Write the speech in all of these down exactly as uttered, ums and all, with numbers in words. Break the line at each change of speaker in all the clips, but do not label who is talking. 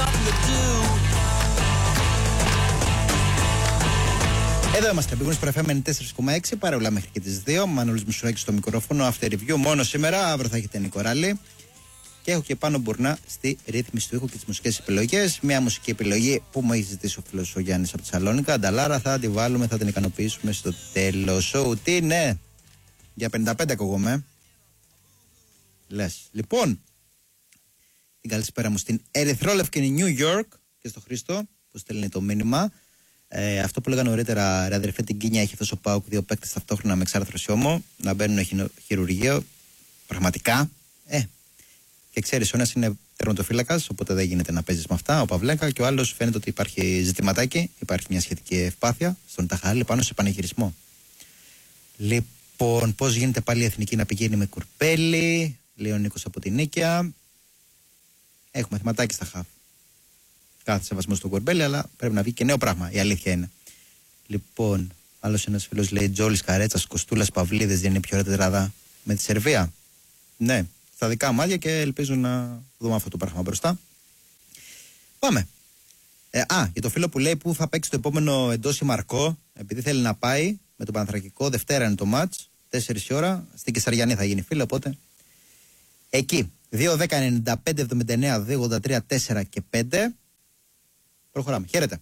Εδώ είμαστε, Big Wings εφ εμ τέσσερα κόμμα έξι, παρεούλα μέχρι και τις δύο. Μανώλης Μουσουράκης στο μικρόφωνο, after review μόνο σήμερα. Αύριο θα έχετε Νίκο Ράλη. Και έχω και πάνω Μπουρνά στη ρύθμιση του ήχου και τις μουσικές επιλογές. Μια μουσική επιλογή που μου έχει ζητήσει ο φίλος ο Γιάννης από τη Σαλόνικα. Ανταλάρα, θα τη βάλουμε, θα την ικανοποιήσουμε στο τέλος. Σου, τι ναι, για πενήντα πέντε ακούγομαι. Λες. Λοιπόν, την καλησπέρα μου στην ερυθρόλευκη New York και στο Χρήστο που στέλνει το μήνυμα. Ε, αυτό που λέγα νωρίτερα, ρε αδερφέ, την Κίνια έχει αυτό ο ΠΑΟΚ δύο παίκτες ταυτόχρονα με εξάρθρωση ώμο να μπαίνουν χειρουργείο. Πραγματικά. Ε, και ξέρεις, ο ένας είναι τερματοφύλακας, οπότε δεν γίνεται να παίζεις με αυτά, ο Παυλέκα, και ο άλλος φαίνεται ότι υπάρχει ζητηματάκι, υπάρχει μια σχετική ευπάθεια στον Ταχάλη πάνω σε πανηγυρισμό. Λοιπόν, πώς γίνεται πάλι η εθνική να πηγαίνει με κουρπέλι, λέει ο Νίκος από την Νίκαια. Έχουμε θεματάκι στα χαφ. Κάθε σεβασμό στον κουρπέλι, αλλά πρέπει να βγει και νέο πράγμα, η αλήθεια είναι. Λοιπόν, άλλος ένας φίλος λέει Τζόλης Καρέτσας, Κοστούλας Παυλίδης, δεν είναι πιο ωραία τετράδα με τη Σερβία. Ναι. Στα δικά μάτια και ελπίζω να δούμε αυτό το πράγμα μπροστά. Πάμε. Ε, α, για το φίλο που λέει που θα παίξει το επόμενο εντός η Μαρκό, επειδή θέλει να πάει με τον Παναθρακικό, Δευτέρα είναι το μάτς, τέσσερις η ώρα, στην Κεσαριανή θα γίνει φίλο, οπότε εκεί, δύο δέκα ενενήντα πέντε εβδομήντα εννέα δύο ογδόντα τρία τέσσερα και πέντε. Προχωράμε. Χαίρετε.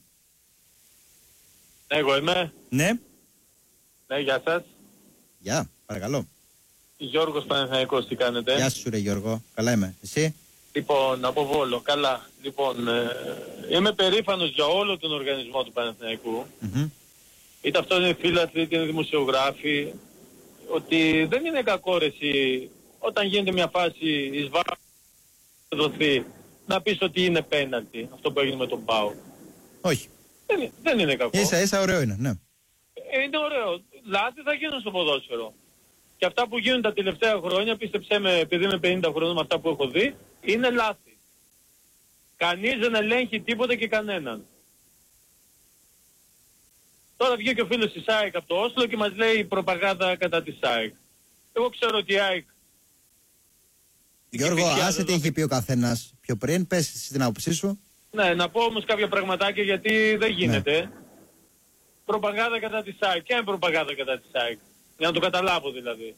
Εγώ είμαι.
Ναι.
Ναι, γεια σας.
Γεια, παρακαλώ.
Γιώργος Παναθηναϊκός, τι κάνετε?
Γεια σου ρε Γιώργο, καλά είμαι. Εσύ?
Λοιπόν, από Βόλο, καλά. Λοιπόν, ε, είμαι περήφανος για όλο τον οργανισμό του Παναθηναϊκού.
Mm-hmm.
Είτε αυτό είναι φίλαθλοι, είτε είναι δημοσιογράφοι. Ότι δεν είναι κακό ρε εσύ, όταν γίνεται μια φάση εις βάρος δοθεί, να πεις ότι είναι πέναλτι, αυτό που έγινε με τον ΠΑΟ.
Όχι.
Δεν, δεν είναι κακό.
Ίσα ίσα ωραίο είναι, ναι.
Ε, είναι ωραίο. Λάθη θα γίνουν στο ποδόσφαιρο. Και αυτά που γίνουν τα τελευταία χρόνια, πίστεψέ με, επειδή είμαι πενήντα χρόνων με αυτά που έχω δει, είναι λάθη. Κανείς δεν ελέγχει τίποτα και κανέναν. Τώρα βγήκε ο φίλος της ΑΕΚ από το Όσλο και μας λέει προπαγάνδα κατά της ΑΕΚ. Εγώ ξέρω ότι η ΑΕΚ...
Γιώργο, άσε τι έχει πει ο καθένας πιο πριν, πες εσύ την άποψή σου.
Ναι, να πω όμως κάποια πραγματάκια γιατί δεν γίνεται. Ναι. Προπαγάνδα κατά της ΑΕΚ. Ποια είναι προπαγάνδα κατά της ΑΕΚ? Για να το καταλάβω δηλαδή.